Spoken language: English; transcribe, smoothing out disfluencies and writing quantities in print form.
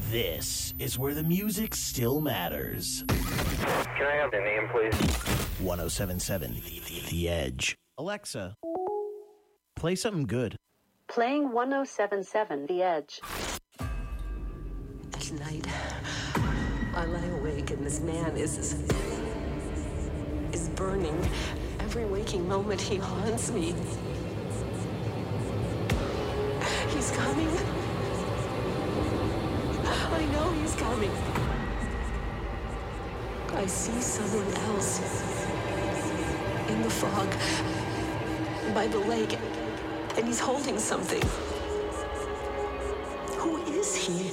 This is where the music still matters. Can I have the name, please? 1077 The Edge. Alexa, play something good. Playing 1077 The Edge. At night, I lie awake and this man is burning. Every waking moment he haunts me. He's coming. I know he's coming. I see someone else in the fog by the lake, and he's holding something. Who is he?